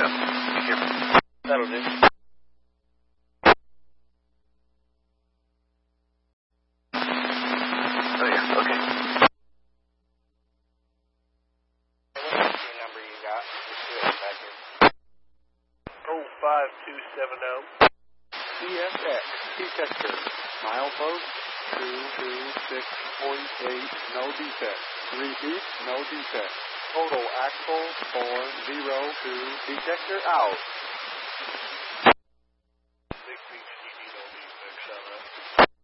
up. Be careful. That'll do. Oh, yeah, okay. What's the number you got? Just do it back here. 05270. CSX, detector, milepost 226.8, no defect. Repeat, no defect. Total axle 402, detector out.